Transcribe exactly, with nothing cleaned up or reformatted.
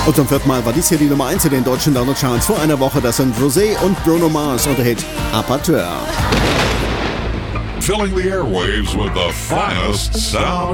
Und zum vierten Mal war dies hier die Nummer eins in den deutschen Download-Charts. Vor einer Woche, das sind Rosé und Bruno Mars und der Hit Apateur. Filling the airwaves with the finest sound